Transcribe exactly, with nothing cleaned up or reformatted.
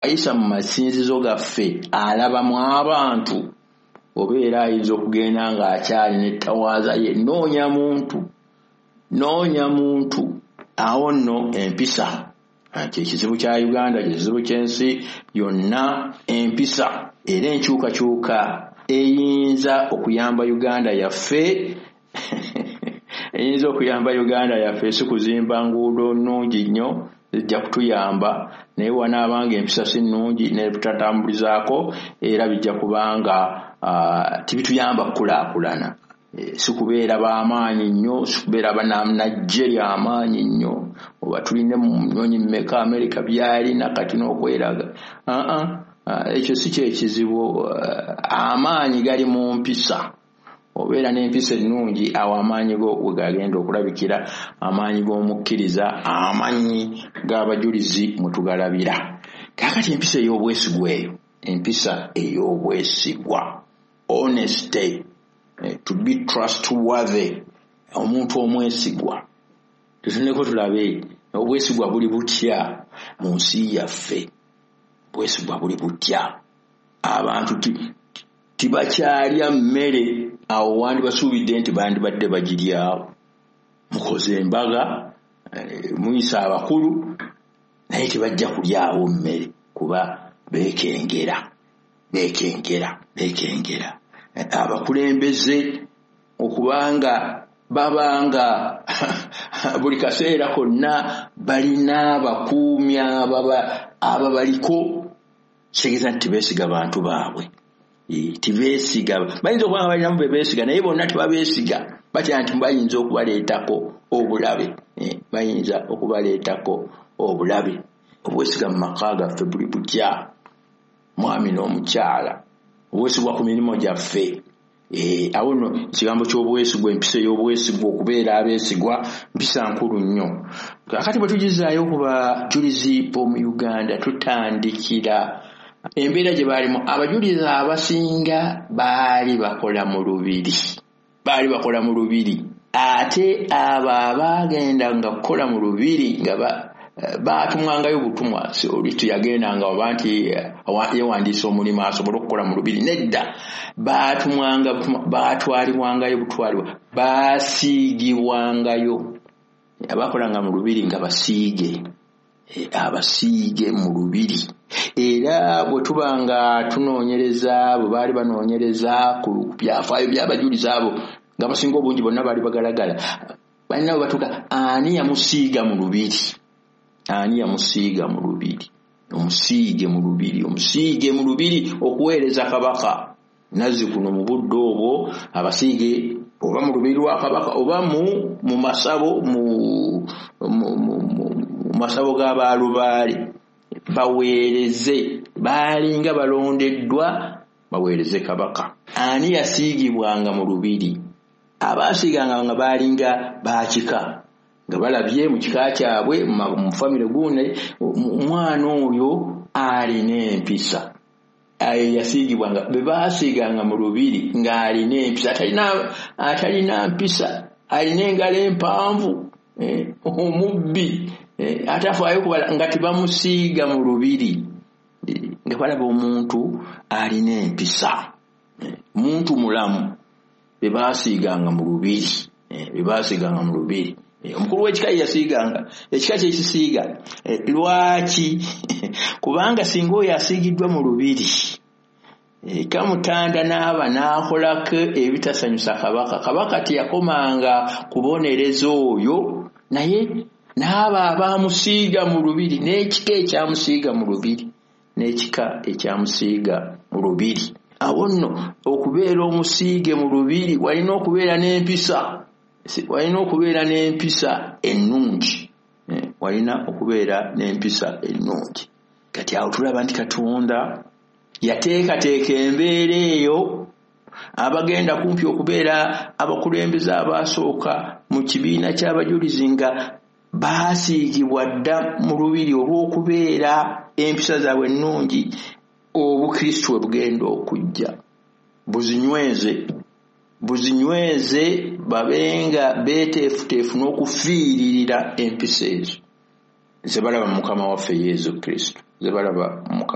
ayisa mu masinzizo gaffe alaba mu abantu obeera ayinza okugenda ng'akyali n'ettawaaza ye noonya muntu noonya muntu awo nno empisa ekizibu kya Uganda kizibu ky'ensi yonna empisa era enkyukakyuka eyinza okuyamba Uganda yaffe eyinza okuyamba Uganda yaffe si kuzimba nguudo nnungi nnyo zijja kutuyamba naye wanaabanga empisa si nnungi nebutatambulizaako era bijja kubanga uh, tibituyamba kukulaakulana. E, si kubeera b'amaanyi nnyo si kubeera banamnajje ly'amaanyi nnyo oba tuline mu nnyonyi mmeka Amerika byalina kati n'okweraga uh-uh. uh, ekyo si kyekizibu uh, amaanyi gali mu mpisa obeera n'empisa ennungi awo amaanyi go wegagenda okulabikira amaanyi g'omukkiriza amanyi g'abajulizi mutugalabira. Kakati empisa ey'obwesigwa eyo empisa ey'obwesigwa honesty eh, to be trustworthy omuntu omwesigwa tutuneko tulabe obwesigwa buli butya mu nsi yaffe obwesigwa buli butya abantu tibakyalya mmere awo wandi basuubidde nti bandibadde bagiryawo mukoze embaga eh, muyisa abakulu naye tebajja kulyawo mmere kuba beekengera beekengera beekengera eh, abakulembeze okubanga babanga buli kaseera konna balina abakuumi ababaliko kitegeeza nti beesiga bantu baabwe tibesiga bayinza okuba balinamu bebeesiga naye bonna tebabeesiga batya nti bayinza okubaleetako obulabe eh, bayinza okubaleetako obulabe. Obwesiga mu maka gaffe buli butya mwami n'omukyala obwesigwa ku mirimu gyaffe eh, awo nno ekigambo ky'obwesigwa empisa y'obwesigwa okubeera abeesigwa mpisa nkulu nnyo. Kakati bwe tugizaayo okuba julizi b'omu Uganda tutandikira embeera gye baalimu abajulizi abasinga baali bakola mu lubiri baali bakola mu lubiri ate abo abaagenda nga kukola mu lubiri nga baatumwangayo butumwa si olitu yagendanga oba nti yewandiisa omulimu asobole okukola mu lubiri nedda baatumwanga baatwalibwangayo butwalibwa baasiigibwangayo abakolanga mu lubiri nga basiige abasiige mu lubiri. Era bwe tubanga tunoonyereza bwe baali banoonyereza ku byafaayo by'abajulizi abo nga basinga obungi bonna baali bagalagala balina batuka ani yamusiiga mu lubiri ani yamusiiga mu lubiri omusiige mu lubiri omusiige mu lubiri okuweereza kabaka nazzi kuno mu budde obwo abasiige oba mu lubiri lwa kabaka oba mu mu masabo mu mu masabo g'abaalubaale baweereze balinga balondeddwa baweereze kabaka. Ani yasiigibwanga mu lubiri abaasiiganga nga balinga baakika nga balabye mu kika kyabwe mu famire gune omwana oyo alina empisa ayo yasiigibwanga be baasiiganga mu lubiri ng'alina empisa atalina atalina mpisa alina engalo empanvu eh, omubbi eh, atafaayo kubala nga tebamusiiga mu lubiri eh, nga balaba omuntu alina empisa eh, muntu mulamu be baasiiganga mu lubiri eh, be baasiiganga mu lubiri eh, omukulu w'ekika yasiiganga ekika kye kisiiga eh, lwaki kubanga singa oyo asiigiddwa mu lubiri e, kamutanda n'aba n'akolako ebitasanyusa kabaka kabaka teyakomanga kubonereza oyo naye n'aba abaamusiiga mu lubiri n'ekika ekyamusiiga mu lubiri n'ekika ekyamusiiga mu lubiri. Awo nno okubeera omusiige mu lubiri walina okubeera n'empisa walina okubeera n'empisa ennungi eh, walina okubeera n'empisa ennungi. Kati awo tulaba nti Katonda yateekateeka embeera eyo abagenda kumpi okubeera abakulembeze abaasooka mu kibiina ky'abajulizi nga baasiigibwa dda mu lubiri olw'okubeera empisa zaabwe ennungi obukristo bwe bugenda okujja buzinyweze buzinyweze babenga beeteefuteefu n'okufiiririra empisa ezo ze balaba mu Mukama waffe Yesu Kristo ze balaba mu